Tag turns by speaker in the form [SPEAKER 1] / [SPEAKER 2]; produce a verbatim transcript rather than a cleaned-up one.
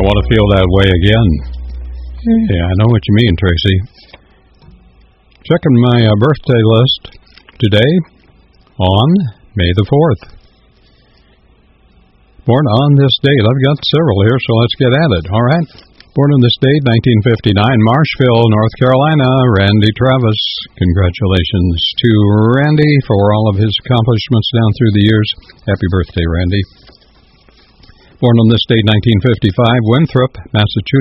[SPEAKER 1] want to feel that way again. Yeah, I know what you mean, Tracy. Checking my uh, birthday list today on May the fourth. Born on this date. I've got several here, so let's get at it, all right? Born on this date, nineteen fifty-nine, Marshville, North Carolina, Randy Travis. Congratulations to Randy for all of his accomplishments down through the years. Happy birthday, Randy. Born on this date, nineteen fifty-five, Winthrop, Massachusetts.